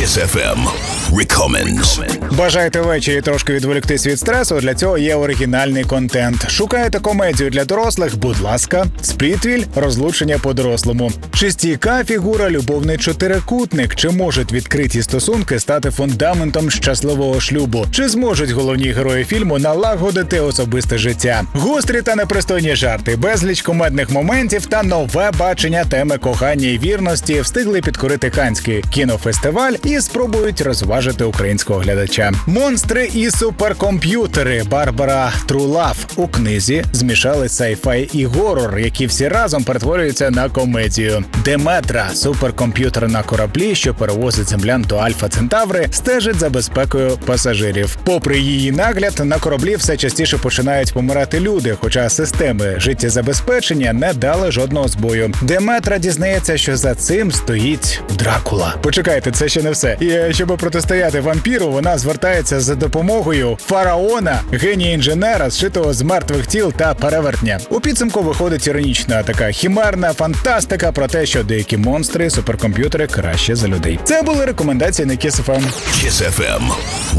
Kiss FM Recommends. Бажаєте ввечері трошки відволіктись від стресу? Для цього є оригінальний контент. Шукаєте комедію для дорослих? Будь ласка. Сплітвіль – розлучення по-дорослому. Шестійка – фігура, любовний чотирикутник. Чи можуть відкриті стосунки стати фундаментом щасливого шлюбу? Чи зможуть головні герої фільму налагодити особисте життя? Гострі та непристойні жарти, безліч кумедних моментів та нове бачення теми кохання і вірності встигли підкорити Каннський кінофестиваль і спробують розважити українського глядача. Монстри і суперкомп'ютери Барбара Трулав у книзі змішали сайфай і горор, які всі разом перетворюються на комедію. Деметра – суперкомп'ютер на кораблі, що перевозить землян до Альфа Центаври, стежить за безпекою пасажирів. Попри її нагляд, на кораблі все частіше починають помирати люди, хоча системи життєзабезпечення не дали жодного збою. Деметра дізнається, що за цим стоїть Дракула. Почекайте, це ще не все. І щоб протистояти вампіру, вона звертається за допомогою фараона, генія-інженера, зшитого з мертвих тіл та перевертня. У підсумку виходить іронічна така хімерна фантастика про те, що деякі монстри, суперкомп'ютери краще за людей. Це були рекомендації на Kiss FM. Kiss FM